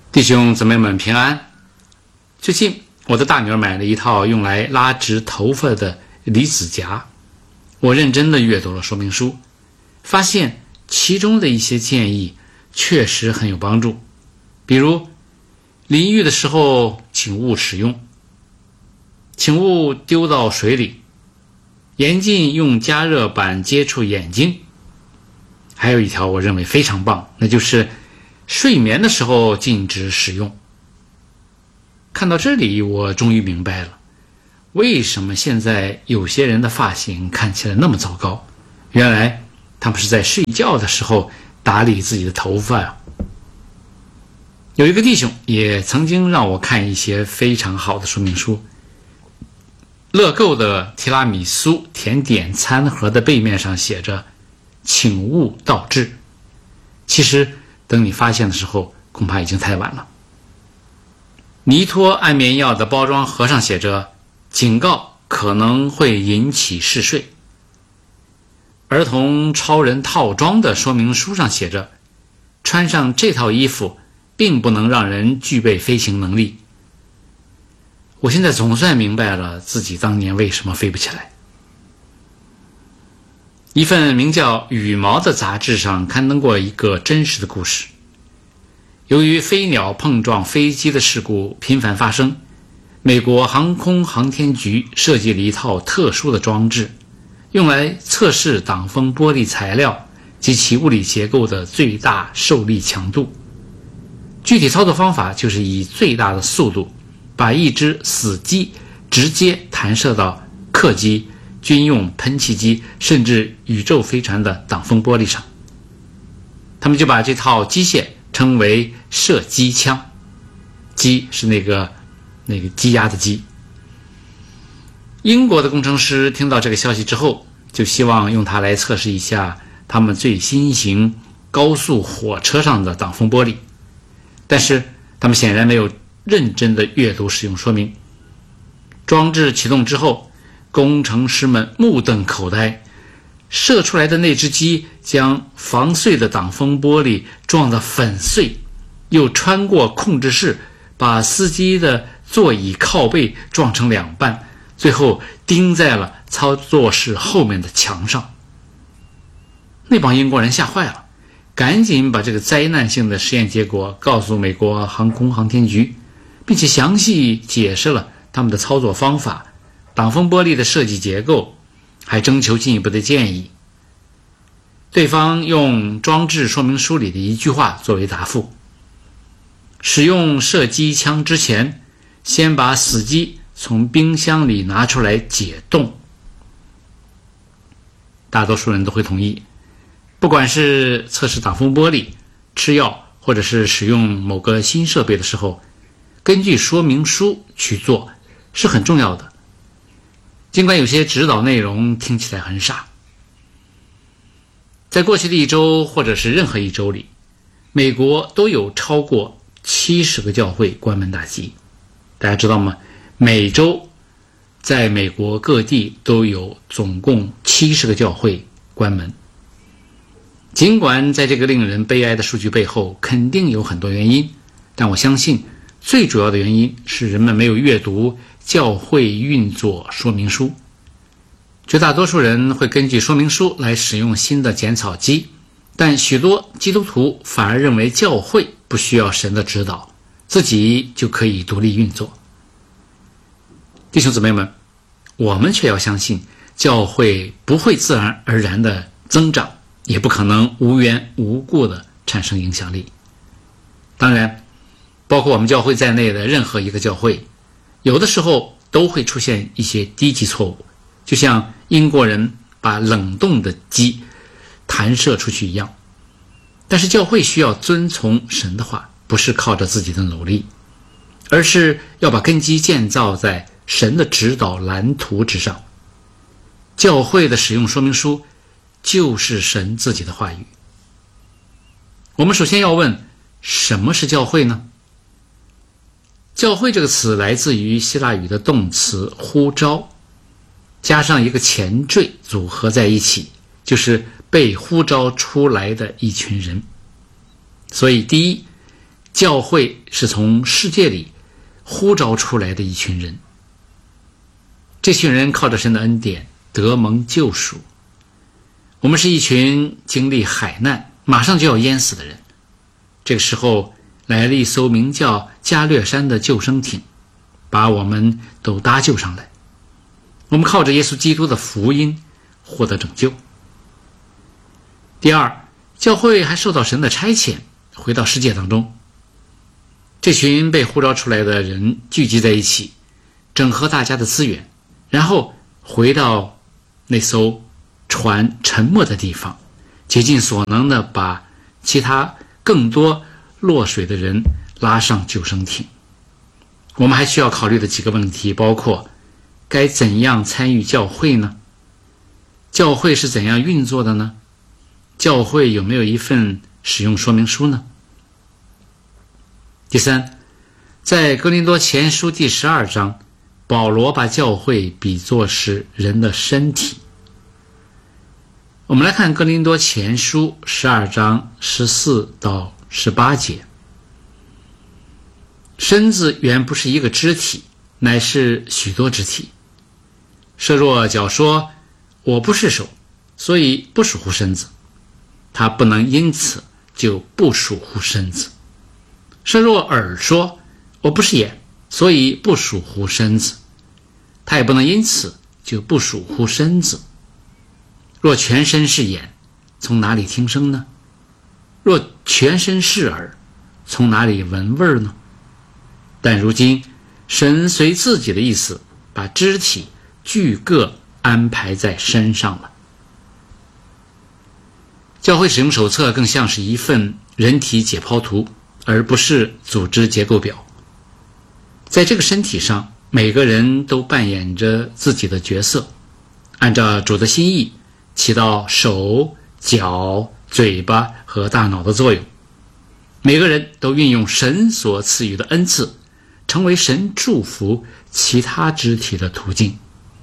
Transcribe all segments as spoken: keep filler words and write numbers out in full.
弟兄姊妹们平安。最近我的大女儿买了一套用来拉直头发的离子夹，我认真地阅读了说明书，发现其中的一些建议确实很有帮助。比如淋浴的时候请勿使用，请勿丢到水里，严禁用加热板接触眼睛。还有一条我认为非常棒，那就是睡眠的时候禁止使用。看到这里，我终于明白了，为什么现在有些人的发型看起来那么糟糕。原来他们是在睡觉的时候打理自己的头发啊。有一个弟兄也曾经让我看一些非常好的说明书。乐购的提拉米苏甜点餐盒的背面上写着请勿倒置，其实等你发现的时候恐怕已经太晚了。尼托安眠药的包装盒上写着警告可能会引起嗜睡。儿童超人套装的说明书上写着穿上这套衣服并不能让人具备飞行能力。我现在总算明白了自己当年为什么飞不起来。一份名叫《羽毛》的杂志上刊登过一个真实的故事。由于飞鸟碰撞飞机的事故频繁发生，美国航空航天局设计了一套特殊的装置，用来测试挡风玻璃材料及其物理结构的最大受力强度。具体操作方法就是以最大的速度把一只死鸡直接弹射到客机、军用喷气机甚至宇宙飞船的挡风玻璃上。他们就把这套机械称为射击枪，鸡是那个那个鸡鸭的鸡。英国的工程师听到这个消息之后，就希望用它来测试一下他们最新型高速火车上的挡风玻璃，但是他们显然没有认真的阅读使用说明。装置启动之后，工程师们目瞪口呆，射出来的那只鸡将防碎的挡风玻璃撞得粉碎，又穿过控制室把司机的座椅靠背撞成两半，最后钉在了操作室后面的墙上。那帮英国人吓坏了，赶紧把这个灾难性的实验结果告诉美国航空航天局，并且详细解释了他们的操作方法、挡风玻璃的设计结构，还征求进一步的建议。对方用装置说明书里的一句话作为答复：使用射击枪之前，先把死鸡从冰箱里拿出来解冻。大多数人都会同意，不管是测试挡风玻璃、吃药，或者是使用某个新设备的时候，根据说明书去做是很重要的。尽管有些指导内容听起来很傻。在过去的一周或者是任何一周里，美国都有超过七十个教会关门大吉。大家知道吗？每周在美国各地都有总共七十个教会关门。尽管在这个令人悲哀的数据背后肯定有很多原因，但我相信最主要的原因是人们没有阅读教会运作说明书。绝大多数人会根据说明书来使用新的剪草机，但许多基督徒反而认为教会不需要神的指导，自己就可以独立运作。弟兄姊妹们，我们却要相信教会不会自然而然的增长，也不可能无缘无故的产生影响力。当然，包括我们教会在内的任何一个教会，有的时候都会出现一些低级错误，就像英国人把冷冻的鸡弹射出去一样。但是教会需要遵从神的话，不是靠着自己的努力，而是要把根基建造在神的指导蓝图之上。教会的使用说明书就是神自己的话语。我们首先要问，什么是教会呢？教会这个词来自于希腊语的动词呼召，加上一个前缀组合在一起，就是被呼召出来的一群人。所以第一， 教会是从世界里呼召出来的一群人，这群人靠着神的恩典得蒙救赎。我们是一群经历海难马上就要淹死的人，这个时候来了一艘名叫加略山的救生艇，把我们都搭救上来。我们靠着耶稣基督的福音获得拯救。第二，教会还受到神的差遣，回到世界当中。这群被呼召出来的人聚集在一起，整合大家的资源，然后回到那艘船沉没的地方，竭尽所能的把其他更多落水的人拉上救生艇。我们还需要考虑的几个问题包括：该怎样参与教会呢？教会是怎样运作的呢？教会有没有一份使用说明书呢？第三，在哥林多前书第十二章，保罗把教会比作是人的身体。我们来看哥林多前书十二章十四到十八节。身子原不是一个肢体，乃是许多肢体。设若脚说，我不是手，所以不属乎身子，他不能因此就不属乎身子。设若耳说，我不是眼，所以不属乎身子，他也不能因此就不属乎身子。若全身是眼，从哪里听声呢？若全身是耳，从哪里闻味儿呢？但如今神随自己的意思把肢体俱各安排在身上了。教会使用手册更像是一份人体解剖图，而不是组织结构表。在这个身体上，每个人都扮演着自己的角色，按照主的心意起到手、脚、嘴巴和大脑的作用。每个人都运用神所赐予的恩赐，成为神祝福其他肢体的途径。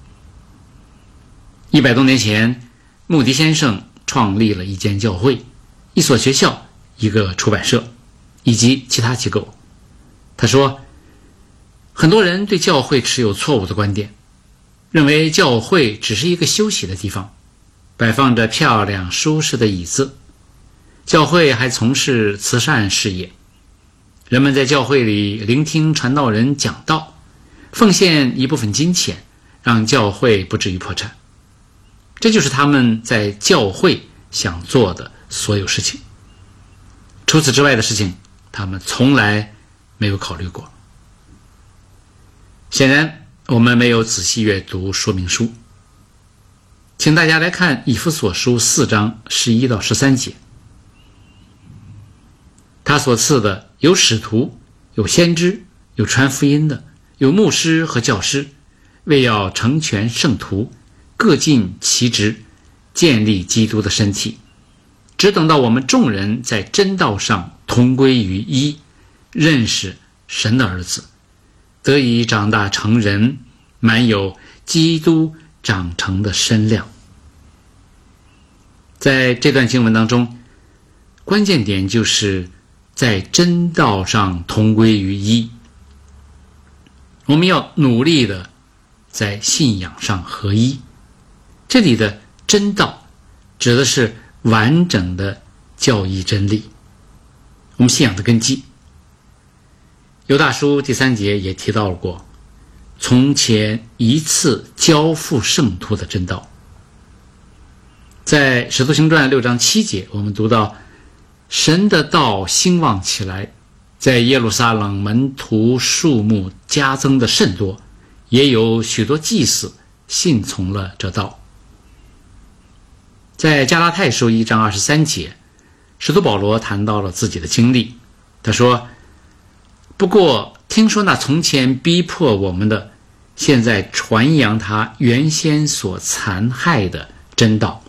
一百多年前，穆迪先生创立了一间教会、一所学校、一个出版社以及其他机构。他说，很多人对教会持有错误的观点，认为教会只是一个休息的地方，摆放着漂亮舒适的椅子。教会还从事慈善事业，人们在教会里聆听传道人讲道，奉献一部分金钱，让教会不至于破产。这就是他们在教会想做的所有事情。除此之外的事情，他们从来没有考虑过。显然，我们没有仔细阅读说明书。请大家来看以弗所书四章十一到十三节。他所赐的有使徒，有先知，有传福音的，有牧师和教师，为要成全圣徒，各尽其职，建立基督的身体，只等到我们众人在真道上同归于一，认识神的儿子，得以长大成人，满有基督长成的身量。在这段经文当中，关键点就是在真道上同归于一。我们要努力的在信仰上合一。这里的真道指的是完整的教义真理，我们信仰的根基。犹大书第三节也提到过，从前一次交付圣徒的真道。在使徒行传六章七节，我们读到神的道兴旺起来，在耶路撒冷门徒数目加增的甚多，也有许多祭司信从了这道。在加拉太书一章二十三节，使徒保罗谈到了自己的经历。他说，不过听说那从前逼迫我们的，现在传扬他原先所残害的真道。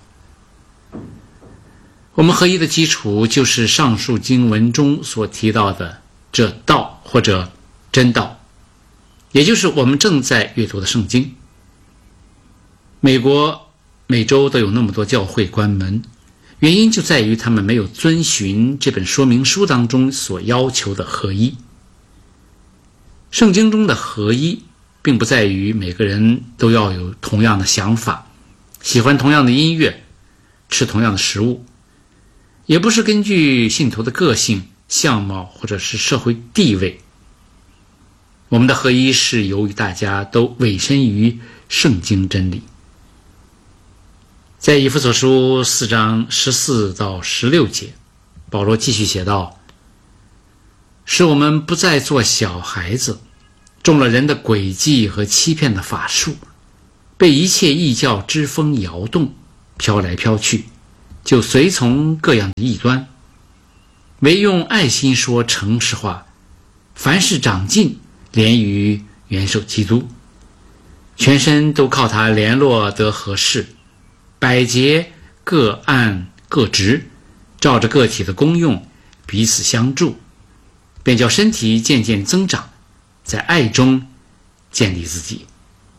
我们合一的基础就是上述经文中所提到的这道或者真道，也就是我们正在阅读的圣经。美国每周都有那么多教会关门， 原因就在于他们没有遵循这本说明书当中所要求的合一。圣经中的合一并不在于每个人都要有同样的想法，喜欢同样的音乐，吃同样的食物，也不是根据信徒的个性、相貌或者是社会地位。我们的合一是由于大家都委身于圣经真理。在以弗所书四章十四到十六节，保罗继续写道：使我们不再做小孩子，中了人的诡计和欺骗的法术，被一切异教之风摇动，飘来飘去，就随从各样的异端，唯用爱心说诚实话，凡事长进，连于元首基督，全身都靠他联络得合适，百节各按各职，照着个体的功用彼此相助，便叫身体渐渐增长，在爱中建立自己。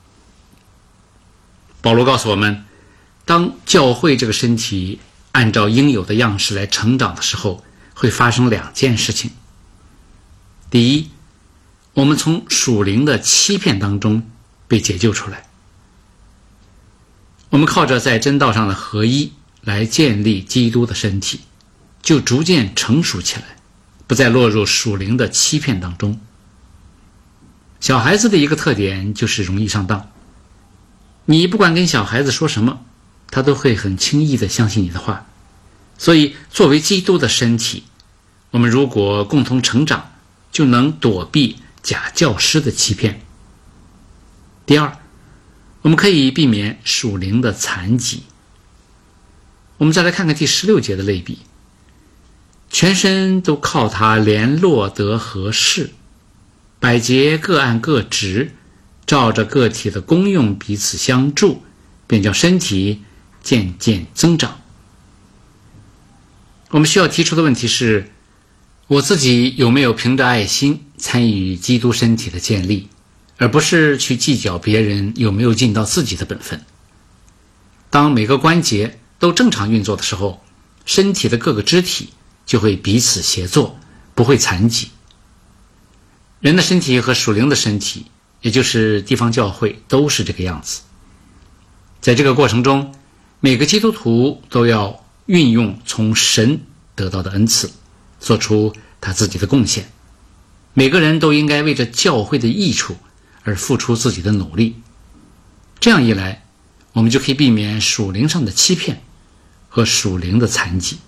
保罗告诉我们，当教会这个身体按照应有的样式来成长的时候，会发生两件事情。第一，我们从属灵的欺骗当中被解救出来，我们靠着在真道上的合一来建立基督的身体，就逐渐成熟起来，不再落入属灵的欺骗当中。小孩子的一个特点就是容易上当，你不管跟小孩子说什么，他都会很轻易地相信你的话。所以作为基督的身体，我们如果共同成长，就能躲避假教师的欺骗。第二，我们可以避免属灵的残疾。我们再来看看第十六节的类比，全身都靠他联络得合适，百节各按各职，照着个体的功用彼此相助，便叫身体渐渐增长。我们需要提出的问题是，我自己有没有凭着爱心参与基督身体的建立，而不是去计较别人有没有尽到自己的本分。当每个关节都正常运作的时候，身体的各个肢体就会彼此协作，不会残疾。人的身体和属灵的身体，也就是地方教会，都是这个样子。在这个过程中，每个基督徒都要运用从神得到的恩赐，做出他自己的贡献。每个人都应该为着教会的益处而付出自己的努力。这样一来，我们就可以避免属灵上的欺骗和属灵的残疾。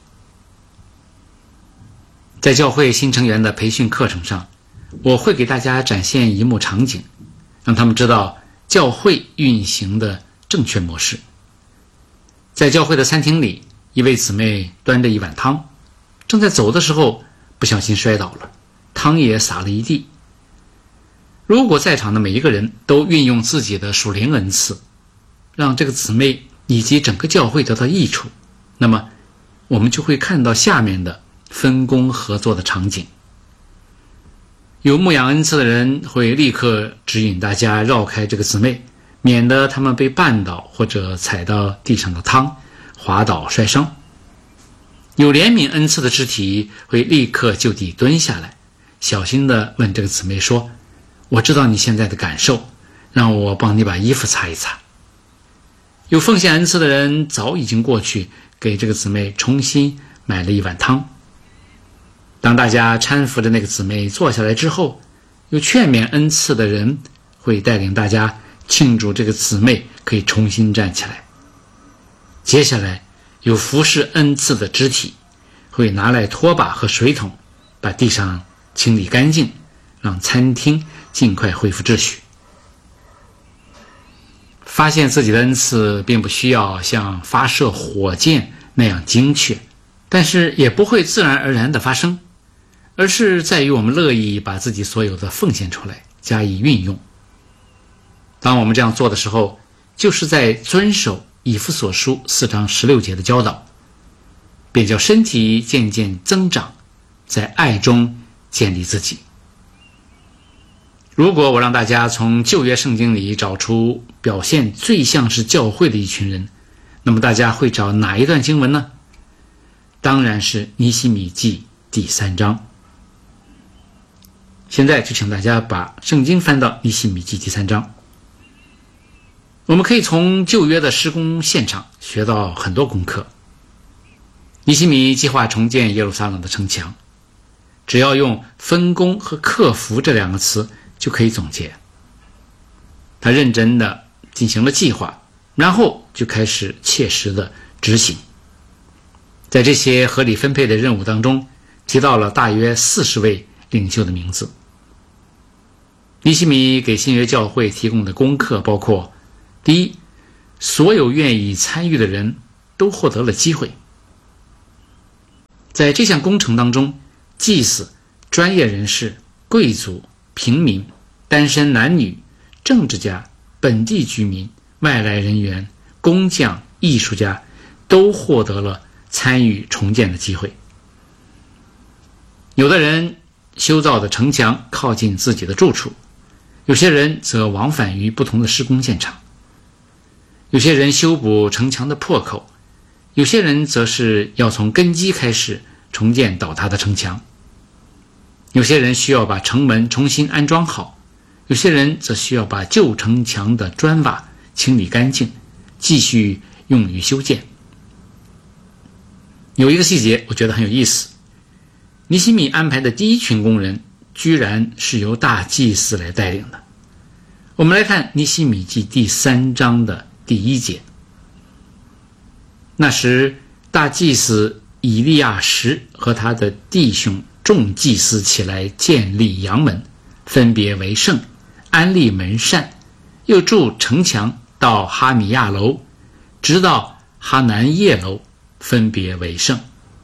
在教会新成员的培训课程上，我会给大家展现一幕场景，让他们知道教会运行的正确模式。在教会的餐厅里，一位姊妹端着一碗汤，正在走的时候不小心摔倒了，汤也洒了一地。如果在场的每一个人都运用自己的属灵恩赐，让这个姊妹以及整个教会得到益处，那么我们就会看到下面的分工合作的场景。有牧养恩赐的人会立刻指引大家绕开这个姊妹，免得他们被绊倒或者踩到地上的汤，滑倒摔伤。有怜悯恩赐的肢体会立刻就地蹲下来，小心地问这个姊妹说，我知道你现在的感受，让我帮你把衣服擦一擦。有奉献恩赐的人早已经过去给这个姊妹重新买了一碗汤。当大家搀扶着那个姊妹坐下来之后，有劝勉恩赐的人会带领大家庆祝这个姊妹可以重新站起来。接下来有服侍恩赐的肢体会拿来拖把和水桶，把地上清理干净，让餐厅尽快恢复秩序。发现自己的恩赐并不需要像发射火箭那样精确，但是也不会自然而然地发生，而是在于我们乐意把自己所有的奉献出来，加以运用。当我们这样做的时候，就是在遵守以弗所书四章十六节的教导，便叫身体渐渐增长，在爱中建立自己。如果我让大家从旧约圣经里找出表现最像是教会的一群人，那么大家会找哪一段经文呢？ 当然是尼希米记第三章。现在就请大家把圣经翻到尼希米记第三章。我们可以从旧约的施工现场学到很多功课。尼希米计划重建耶路撒冷的城墙，只要用分工和克服这两个词就可以总结。他认真地进行了计划，然后就开始切实的执行。在这些合理分配的任务当中，提到了大约四十位领袖的名字。尼希米给新约教会提供的功课包括：第一，所有愿意参与的人都获得了机会。在这项工程当中，祭司、专业人士、贵族、平民、单身男女、政治家、本地居民、外来人员、工匠、艺术家都获得了参与重建的机会。有的人修造的城墙靠近自己的住处，有些人则往返于不同的施工现场。有些人修补城墙的破口，有些人则是要从根基开始重建倒塌的城墙。有些人需要把城门重新安装好，有些人则需要把旧城墙的砖瓦清理干净，继续用于修建。有一个细节我觉得很有意思，尼希米安排的第一群工人居然是由大祭司来带领的。我们来看尼希米记第三章的第一节。那时大祭司以利亚实和他的弟兄众祭司起来建立阳门，分别为圣，安立门扇，又筑城墙到哈米亚楼，直到哈南叶楼，分别为圣。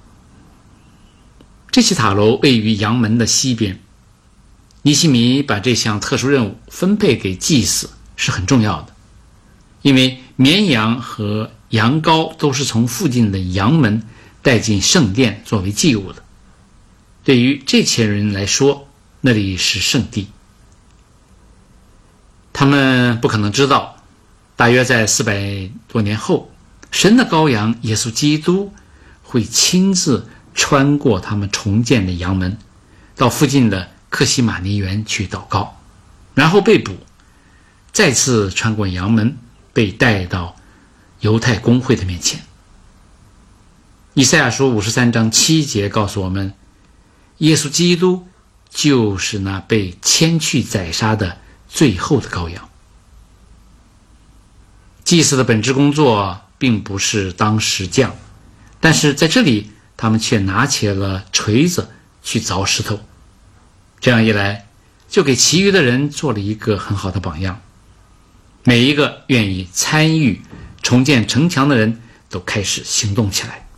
这些塔楼位于阳门的西边。尼希米把这项特殊任务分配给祭司是很重要的，因为绵羊和羊羔都是从附近的阳门带进圣殿作为祭物的。对于这些人来说，那里是圣地。他们不可能知道，大约在四百多年后，神的羔羊耶稣基督会亲自穿过他们重建的阳门，到附近的克西马尼园去祷告，然后被捕，再次穿过阳门，被带到犹太公会的面前。以赛亚书五十三章七节告诉我们，耶稣基督就是那被牵去宰杀的最后的羔羊。祭司的本职工作并不是当石匠，但是在这里他们却拿起了锤子去凿石头。这样一来，就给其余的人做了一个很好的榜样。每一个愿意参与重建城墙的人都开始行动起来。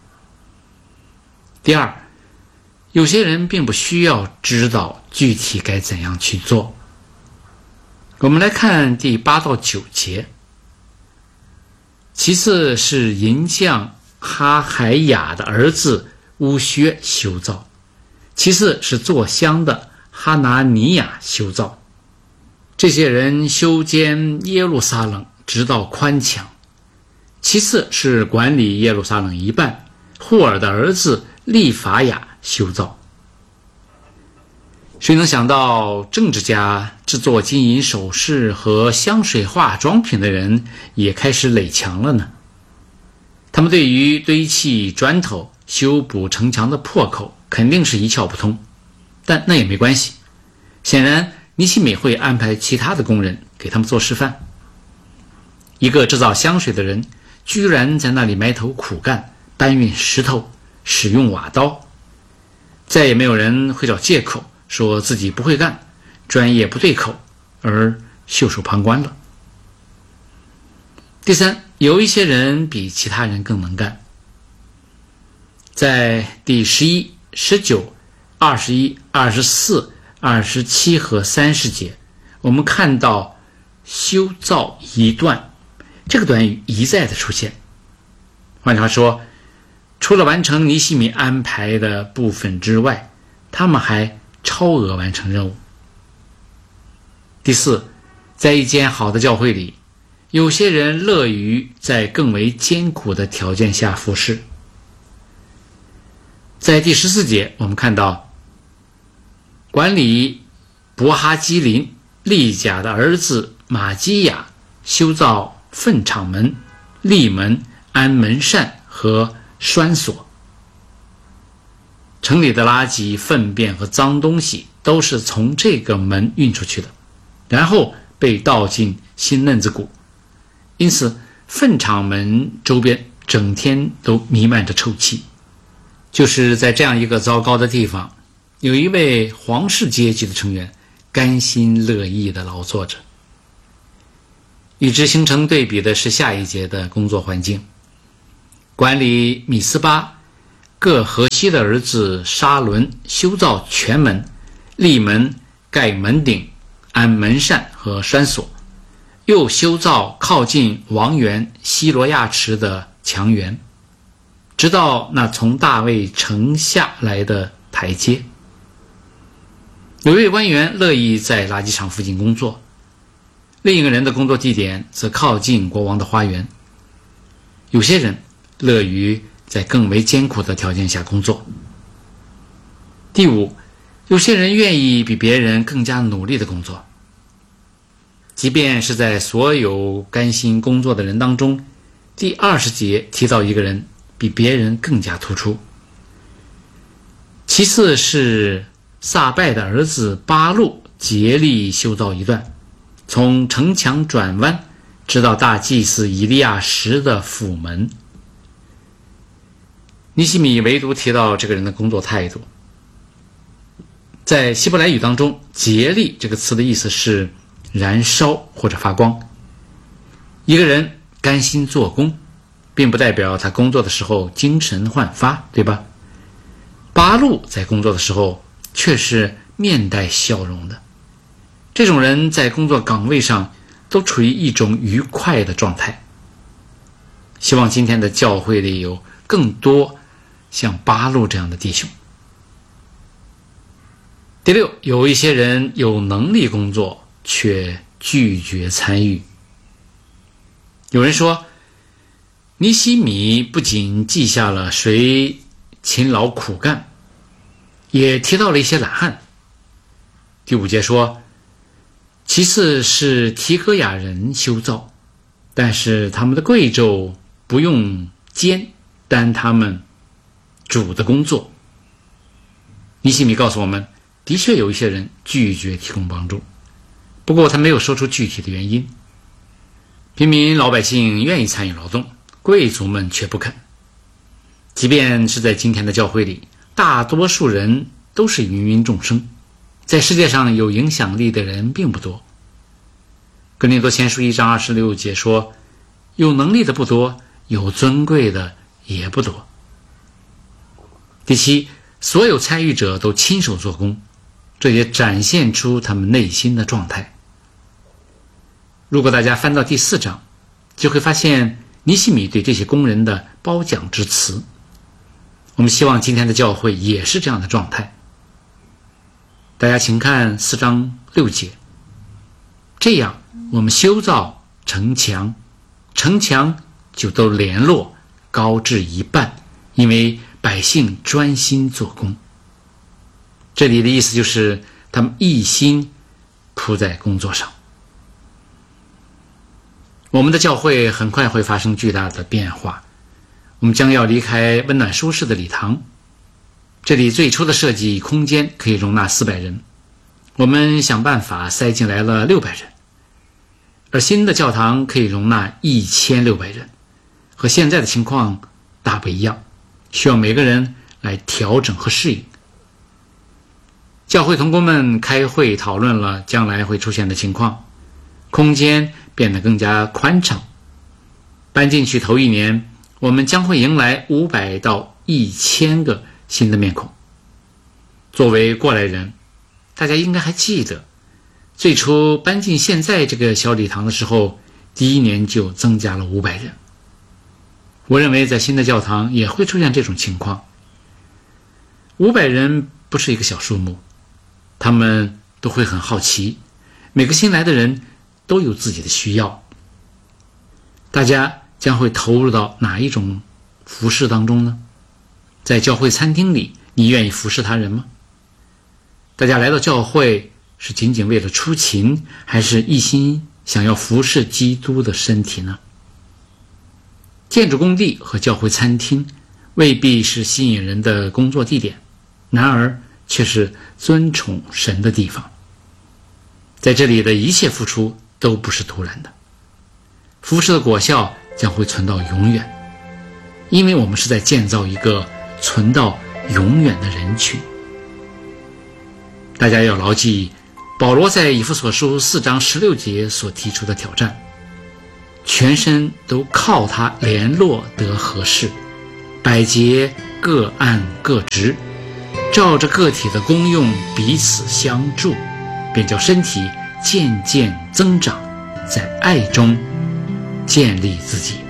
第二，有些人并不需要知道具体该怎样去做。我们来看第八到九节。其次是银匠哈海雅的儿子乌薛修造，其次是做香的哈拿尼亚修造。这些人修建耶路撒冷直到宽墙。其次是管理耶路撒冷一半户尔的儿子利法雅修造。谁能想到政治家、制作金银首饰和香水化妆品的人也开始垒墙了呢？他们对于堆砌砖头、修补城墙的破口肯定是一窍不通，但那也没关系。显然尼希米会安排其他的工人给他们做示范。一个制造香水的人居然在那里埋头苦干，搬运石头，使用瓦刀。再也没有人会找借口说自己不会干，专业不对口，而袖手旁观了。第三，有一些人比其他人更能干。在第十一、十九、二十一、二十四、二十七和三十节，我们看到修造一段这个短语一再的出现。换句话说，除了完成尼希米安排的部分之外，他们还超额完成任务。第四，在一间好的教会里，有些人乐于在更为艰苦的条件下服侍。 在第十四节，我们看到管理伯哈基林利甲的儿子马基亚修造粪场门、立门、安门扇和栓锁。城里的垃圾、粪便和脏东西都是从这个门运出去的，然后被倒进新嫩子谷，因此粪场门周边整天都弥漫着臭气。就是在这样一个糟糕的地方，有一位皇室阶级的成员甘心乐意地劳作着。与之形成对比的是下一节的工作环境。管理米斯巴各河西的儿子沙伦修造全门、立门、盖门顶、安门扇和栓锁，又修造靠近王园西罗亚池的墙垣，直到那从大卫城下来的台阶。有一位官员乐意在垃圾场附近工作，另一个人的工作地点则靠近国王的花园。有些人乐于在更为艰苦的条件下工作。第五，有些人愿意比别人更加努力的工作。即便是在所有甘心工作的人当中，第二十节提到一个人比别人更加突出。其次是撒拜的儿子巴路竭力修造一段，从城墙转弯直到大祭司以利亚什的府门。尼希米唯独提到这个人的工作态度。在希伯来语当中，竭力这个词的意思是燃烧或者发光。一个人甘心做工，并不代表他工作的时候精神焕发，对吧？巴路在工作的时候却是面带笑容的。这种人在工作岗位上都处于一种愉快的状态。希望今天的教会里有更多像巴路这样的弟兄。第六，有一些人有能力工作，却拒绝参与。有人说，尼希米不仅记下了谁勤劳苦干，也提到了一些懒汉。第五节说，其次是提戈亚人修造，但是他们的贵胄不用肩担他们主的工作。尼希米告诉我们，的确有一些人拒绝提供帮助，不过他没有说出具体的原因。平民老百姓愿意参与劳动，贵族们却不肯。即便是在今天的教会里，大多数人都是芸芸众生，在世界上有影响力的人并不多。哥林多前书一章二十六节说，有能力的不多，有尊贵的也不多。第七，所有参与者都亲手做工，这也展现出他们内心的状态。如果大家翻到第四章，就会发现尼希米对这些工人的褒奖之词。我们希望今天的教会也是这样的状态。大家请看四章六节，这样我们修造城墙，城墙就都联络，高至一半，因为百姓专心做工。这里的意思就是他们一心扑在工作上。我们的教会很快会发生巨大的变化，我们将要离开温暖舒适的礼堂。这里最初的设计空间可以容纳四百人，我们想办法塞进来了六百人，而新的教堂可以容纳一千六百人，和现在的情况大不一样，需要每个人来调整和适应。教会同工们开会讨论了将来会出现的情况，空间变得更加宽敞。搬进去头一年，我们将会迎来五百到一千个新的面孔。作为过来人，大家应该还记得，最初搬进现在这个小礼堂的时候，第一年就增加了五百人。我认为在新的教堂也会出现这种情况。五百人不是一个小数目，他们都会很好奇，每个新来的人都有自己的需要。大家将会投入到哪一种服事当中呢？ 在教会餐厅里，你愿意服侍他人吗？大家来到教会是仅仅为了出勤，还是一心想要服侍基督的身体呢？建筑工地和教会餐厅未必是吸引人的工作地点，然而却是尊崇神的地方。在这里的一切付出都不是突然的，服侍的果效将会存到永远，因为我们是在建造一个存到永远的人群。大家要牢记保罗在以弗所书四章十六节所提出的挑战，全身都靠他联络得合适，百节各按各职，照着个体的功用彼此相助，便叫身体渐渐增长，在爱中建立自己。